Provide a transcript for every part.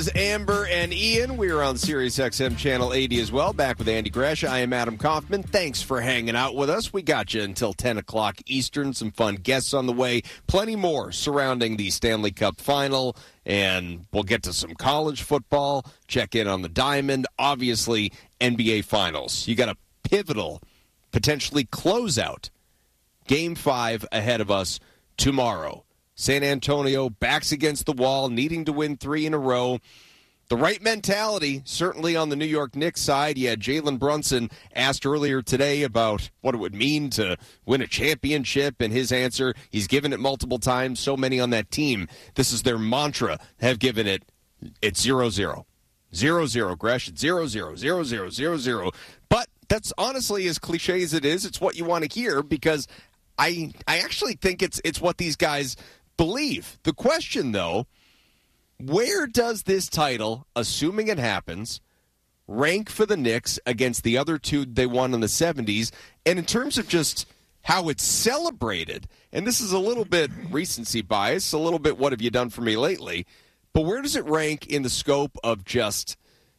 Amber and Ian. We are on Sirius XM Channel 80 as well. Back with Andy Gresh. I am Adam Kaufman. Thanks for hanging out with us. We got you until 10 o'clock Eastern. Some fun guests on the way. Plenty more surrounding the Stanley Cup Final. And we'll get to some college football. Check in on the Diamond. Obviously, NBA Finals. You got a pivotal, potentially closeout Game 5 ahead of us tomorrow. San Antonio backs against the wall, needing to win 3 in a row. The right mentality, certainly on the New York Knicks side. You had Jalen Brunson asked earlier today about what it would mean to win a championship, and his answer, he's given it multiple times. So many on that team, this is their mantra, have given it, it's 0-0. 0-0, Gresh, it's 0-0, 0-0, 0-0. But that's honestly, as cliche as it is, it's what you want to hear, because I actually think it's what these guys believe. The question, though, where does this title, assuming it happens, rank for the Knicks against the other two they won in the 70s? And in terms of just how it's celebrated, and this is a little bit recency bias, a little bit what have you done for me lately, but where does it rank in the scope of just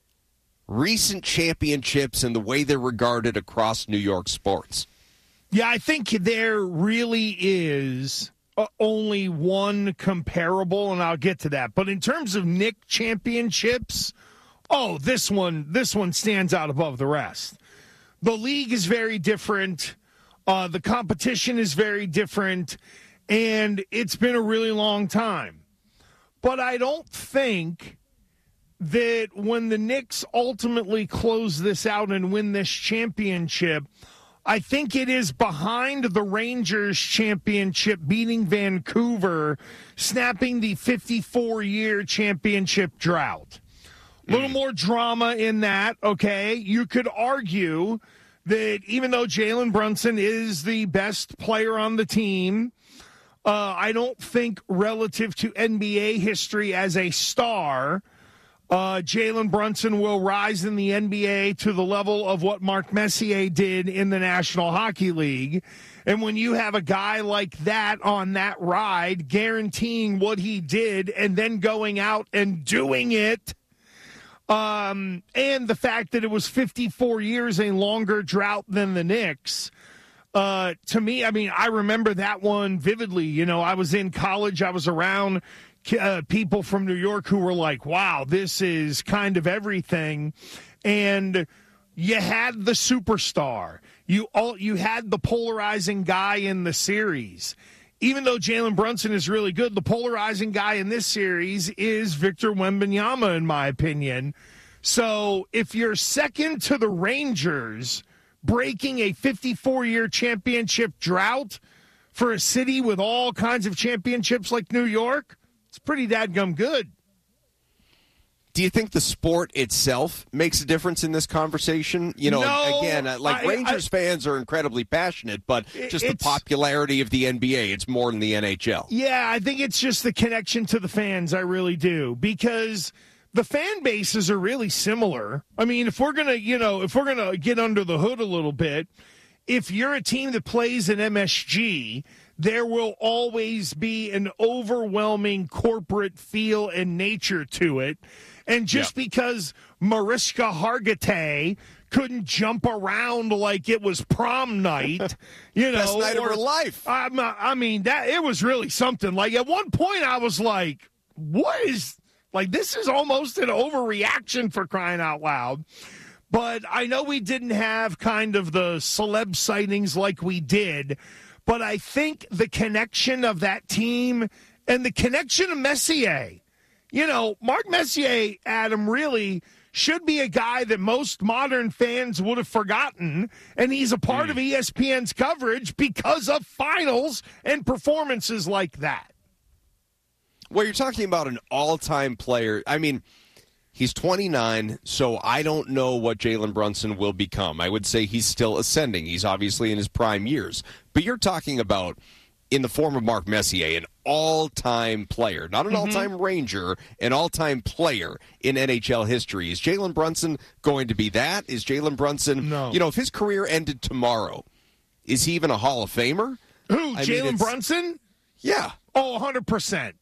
recent championships and the way they're regarded across New York sports? Yeah, I think there really is only one comparable, and I'll get to that. But in terms of Knick championships, this one stands out above the rest. The league is very different. The competition is very different, and it's been a really long time. But I don't think that when the Knicks ultimately close this out and win this championship, I think it is behind the Rangers championship beating Vancouver, snapping the 54-year championship drought. A little more drama in that, okay? You could argue that even though Jalen Brunson is the best player on the team, I don't think relative to NBA history as a star, Jalen Brunson will rise in the NBA to the level of what Mark Messier did in the National Hockey League. And when you have a guy like that on that ride, guaranteeing what he did and then going out and doing it, and the fact that it was 54 years, a longer drought than the Knicks, to me, I mean, I remember that one vividly. You know, I was in college, I was around people from New York who were like, wow, this is kind of everything. And you had the superstar. You had the polarizing guy in the series. Even though Jalen Brunson is really good, the polarizing guy in this series is Victor Wembanyama, in my opinion. So if you're second to the Rangers, breaking a 54-year championship drought for a city with all kinds of championships like New York, it's pretty dadgum good. Do you think the sport itself makes a difference in this conversation? You know, No, again, Rangers fans are incredibly passionate, but just the popularity of the NBA, it's more than the NHL. Yeah, I think it's just the connection to the fans. I really do, because the fan bases are really similar. I mean, if we're gonna get under the hood a little bit, if you're a team that plays in MSG, there will always be an overwhelming corporate feel and nature to it. And just because Mariska Hargitay couldn't jump around like it was prom night, best night of her life. I mean, that it was really something. Like, at one point I was like, what is, like, this is almost an overreaction, for crying out loud. But I know we didn't have kind of the celeb sightings like we did, but I think the connection of that team and the connection of Messier, you know, Mark Messier, Adam, really should be a guy that most modern fans would have forgotten, and he's a part of ESPN's coverage because of finals and performances like that. Well, you're talking about an all-time player. I mean, he's 29, so I don't know what Jalen Brunson will become. I would say he's still ascending. He's obviously in his prime years. But you're talking about, in the form of Mark Messier, an all-time player, not an all-time Ranger, an all-time player in NHL history. Is Jalen Brunson going to be that? Is Jalen Brunson, no. You know, if his career ended tomorrow, is he even a Hall of Famer? Who, Jalen Brunson? Yeah. Oh, 100%.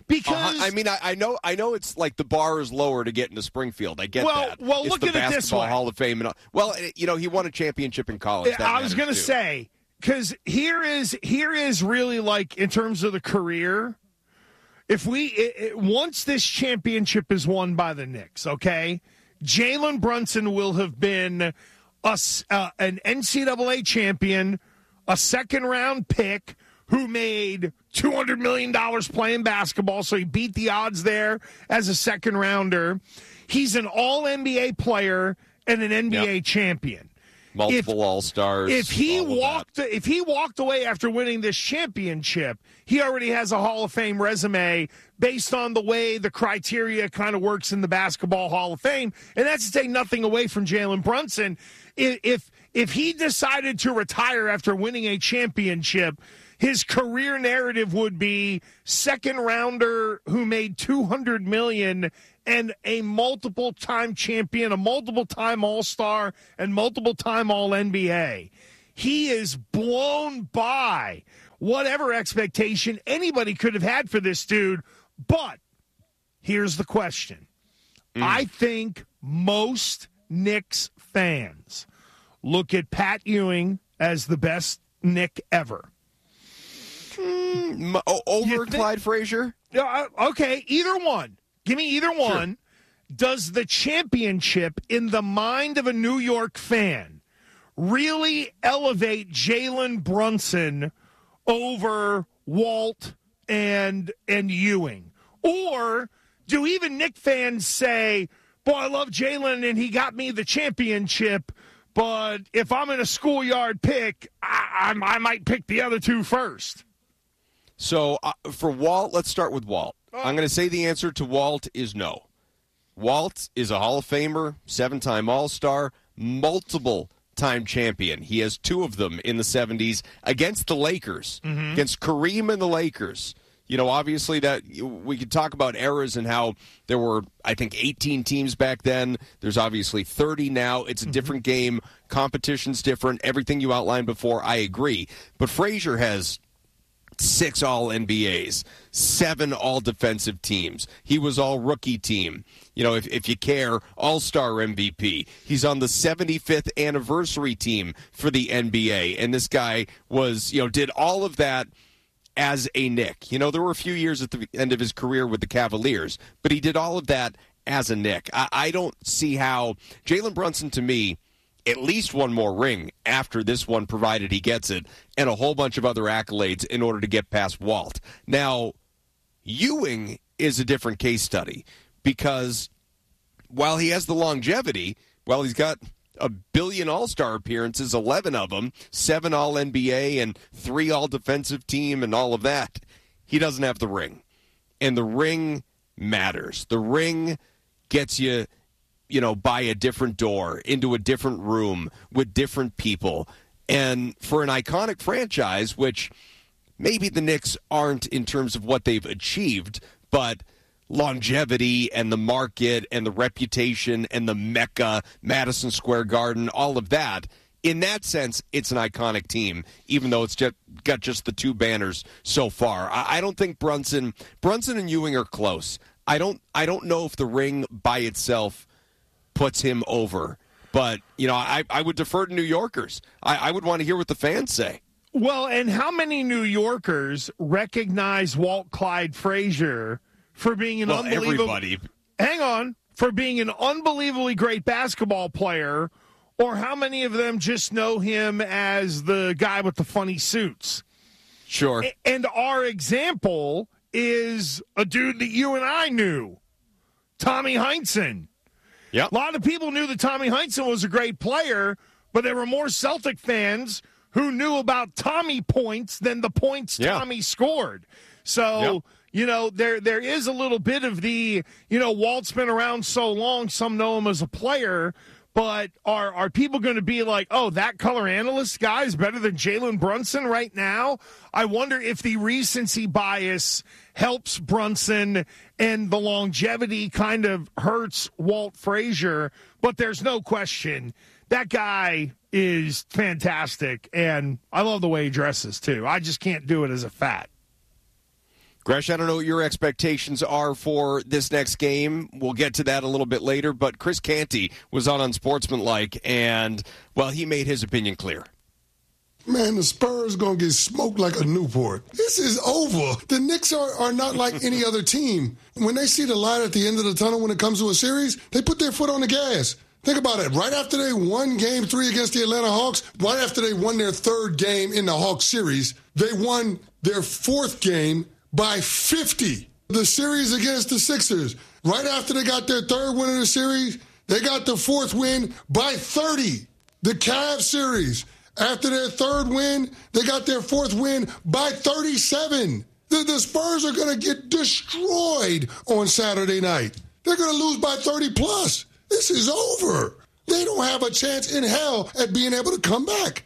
Because I mean, I know it's like the bar is lower to get into Springfield. I get that. Well, it's look the at it this Basketball way. Hall of Fame. And well, he won a championship in college. That I was going to too. say, because here is really like in terms of the career. If once this championship is won by the Knicks, okay, Jalen Brunson will have been an NCAA champion, a second-round pick who made $200 million playing basketball, so he beat the odds there as a second-rounder. He's an all-NBA player and an NBA champion. Multiple All-Stars. If he walked away after winning this championship, he already has a Hall of Fame resume based on the way the criteria kind of works in the Basketball Hall of Fame. And that's to take nothing away from Jalen Brunson. If he decided to retire after winning a championship, his career narrative would be second rounder who made $200 million and a multiple-time champion, a multiple-time All-Star, and multiple-time All-NBA. He is blown by whatever expectation anybody could have had for this dude. But here's the question. I think most Knicks fans look at Pat Ewing as the best Knick ever. Over Clyde Frazier? Okay, either one. Give me either one. Sure. Does the championship, in the mind of a New York fan, really elevate Jalen Brunson over Walt and Ewing? Or do even Knick fans say, boy, I love Jalen and he got me the championship, but if I'm in a schoolyard pick, I might pick the other two first? So for Walt, let's start with Walt. I'm going to say the answer to Walt is no. Walt is a Hall of Famer, 7-time All-Star, multiple-time champion. He has 2 of them in the 70s against the Lakers, against Kareem and the Lakers. You know, obviously that we could talk about eras and how there were, I think, 18 teams back then. There's obviously 30 now. It's a different game. Competition's different. Everything you outlined before, I agree. But Frazier has 6 All-NBAs, 7 All-Defensive teams. He was All-Rookie team. You know, if you care, All-Star MVP. He's on the 75th anniversary team for the NBA. And this guy was, did all of that as a Knick. You know, there were a few years at the end of his career with the Cavaliers, but he did all of that as a Knick. I don't see how Jalen Brunson, to me, at least one more ring after this one, provided he gets it, and a whole bunch of other accolades in order to get past Walt. Now, Ewing is a different case study because while he has the longevity, he's got a billion All-Star appearances, 11 of them, 7 All-NBA and 3 All-Defensive team and all of that, he doesn't have the ring. And the ring matters. The ring gets you, by a different door, into a different room with different people. And for an iconic franchise, which maybe the Knicks aren't in terms of what they've achieved, but longevity and the market and the reputation and the Mecca, Madison Square Garden, all of that, in that sense, it's an iconic team, even though it's got just the 2 banners so far. I don't think Brunson and Ewing are close. I don't know if the ring by itself puts him over. But, I would defer to New Yorkers. I would want to hear what the fans say. Well, and how many New Yorkers recognize Walt Clyde Frazier for being an for being an unbelievably great basketball player, or how many of them just know him as the guy with the funny suits? Sure. And our example is a dude that you and I knew, Tommy Heinsohn. Yep. A lot of people knew that Tommy Heinsohn was a great player, but there were more Celtic fans who knew about Tommy points than the points Tommy scored. So, there is a little bit of the, Walt's been around so long, some know him as a player, but are people going to be like, oh, that color analyst guy is better than Jalen Brunson right now? I wonder if the recency bias helps Brunson and the longevity kind of hurts Walt Frazier, but there's no question that guy is fantastic, and I love the way he dresses, too. I just can't do it as a fat. Gresh, I don't know what your expectations are for this next game. We'll get to that a little bit later, but Chris Canty was on Unsportsmanlike, and, well, he made his opinion clear. Man, the Spurs going to get smoked like a Newport. This is over. The Knicks are not like any other team. When they see the light at the end of the tunnel when it comes to a series, they put their foot on the gas. Think about it. Right after they won Game 3 against the Atlanta Hawks, right after they won their third game in the Hawks series, they won their fourth game by 50. The series against the Sixers, right after they got their third win of the series, they got the fourth win by 30. The Cavs series, after their third win, they got their fourth win by 37. The Spurs are going to get destroyed on Saturday night. They're going to lose by 30-plus. This is over. They don't have a chance in hell at being able to come back.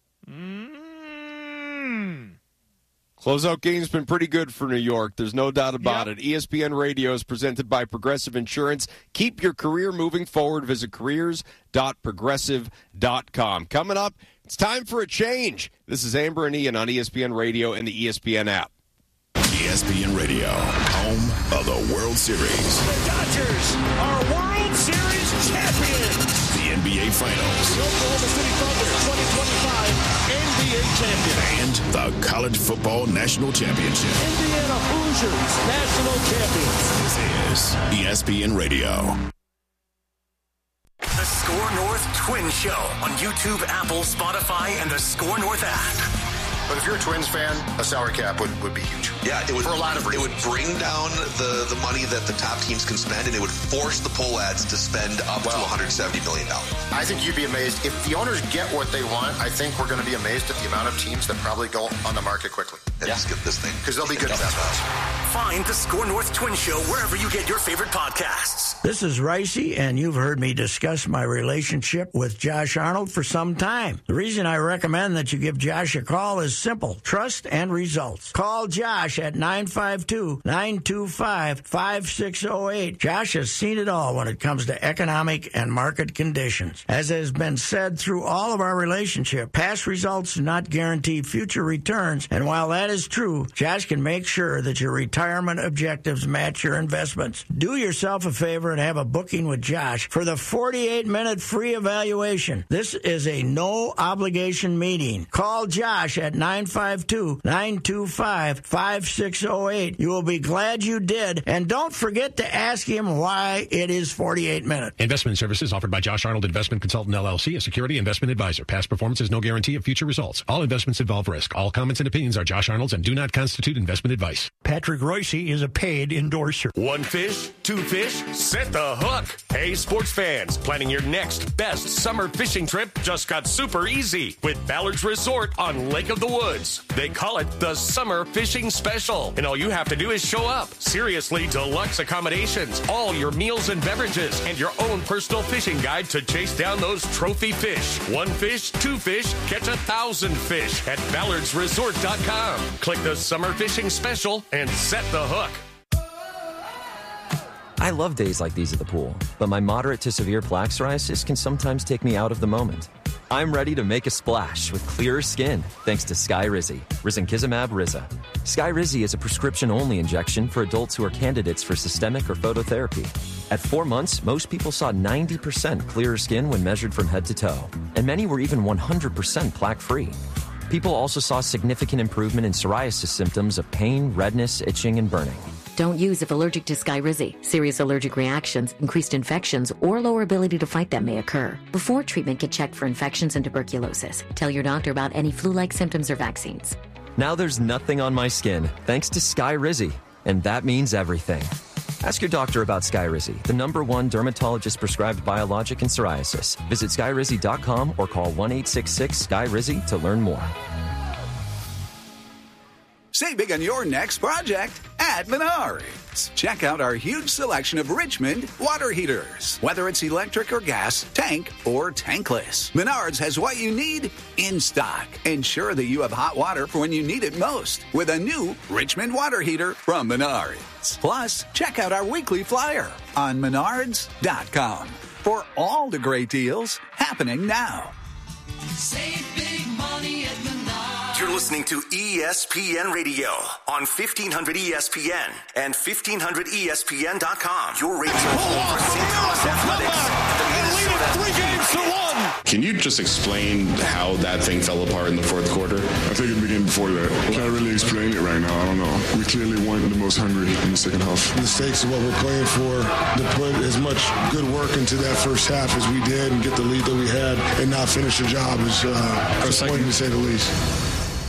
Closeout game's been pretty good for New York. There's no doubt about it. ESPN Radio is presented by Progressive Insurance. Keep your career moving forward. Visit careers.progressive.com. Coming up, it's time for a change. This is Amber and Ian on ESPN Radio and the ESPN app. ESPN Radio, home of the World Series. The Dodgers are World Series champions. The NBA Finals. The Oklahoma City Thunder 2025 NBA champion. And the College Football National Championship. Indiana Hoosiers national champions. This is ESPN Radio. The Score North Twin Show on YouTube, Apple, Spotify, and the Score North app. But if you're a Twins fan, a salary cap would be huge. Yeah, it would, for a lot of reasons. It would bring down the money that the top teams can spend, and it would force the poll ads to spend up to $170 million. I think you'd be amazed. If the owners get what they want, I think we're going to be amazed at the amount of teams that probably go on the market quickly. Just get this thing. Because they'll be good investments. Find the Score North Twin Show wherever you get your favorite podcasts. This is Ricey, and you've heard me discuss my relationship with Josh Arnold for some time. The reason I recommend that you give Josh a call is simple. Trust and results. Call Josh at 952-925-5608. Josh has seen it all when it comes to economic and market conditions. As has been said through all of our relationship, past results do not guarantee future returns, and while that is true, Josh can make sure that your retirement objectives match your investments. Do yourself a favor and have a booking with Josh for the 48-minute free evaluation. This is a no-obligation meeting. Call Josh at 952-925-5608. You will be glad you did, and don't forget to ask him why it is 48 minutes. Investment services offered by Josh Arnold Investment Consultant LLC, a security investment advisor. Past performance is no guarantee of future results. All investments involve risk. All comments and opinions are Josh Arnold's and do not constitute investment advice. Patrick Royce is a paid endorser. One fish, two fish, set the hook. Hey, sports fans, planning your next best summer fishing trip just got super easy with Ballard's Resort on Lake of the Woods. They call it the Summer Fishing Special, and all you have to do is show up. Seriously deluxe accommodations, all your meals and beverages, and your own personal fishing guide to chase down those trophy fish. One fish, two fish, catch 1,000 fish at ballardsresort.com. Click the Summer Fishing Special and set the hook. I love days like these at the pool, but my moderate to severe plaque psoriasis can sometimes take me out of the moment. I'm ready to make a splash with clearer skin thanks to Skyrizi, risankizumab Riza. Skyrizi is a prescription-only injection for adults who are candidates for systemic or phototherapy. At 4 months, most people saw 90% clearer skin when measured from head to toe, and many were even 100% plaque-free. People also saw significant improvement in psoriasis symptoms of pain, redness, itching, and burning. Don't use if allergic to Skyrizi. Serious allergic reactions, increased infections, or lower ability to fight them may occur. Before treatment, get checked for infections and tuberculosis. Tell your doctor about any flu-like symptoms or vaccines. Now there's nothing on my skin, thanks to Skyrizi, and that means everything. Ask your doctor about Skyrizi, the #1 dermatologist-prescribed biologic in psoriasis. Visit Skyrizi.com or call 1-866-SKYRIZI to learn more. Save big on your next project at Menards. Check out our huge selection of Richmond water heaters. Whether it's electric or gas, tank or tankless, Menards has what you need in stock. Ensure that you have hot water for when you need it most with a new Richmond water heater from Menards. Plus, check out our weekly flyer on Menards.com for all the great deals happening now. Save big money at Menards. You're listening to ESPN Radio on 1500 ESPN and 1500ESPN.com. Your radio home for St. Louis Athletics. The Minnesota 3-1. Can you just explain how that thing fell apart in the fourth quarter? I think it began before that. Can't really explain it right now. I don't know. We clearly weren't the most hungry in the second half. The stakes of what we're playing for, to put as much good work into that first half as we did and get the lead that we had and not finish the job is disappointing to say the least.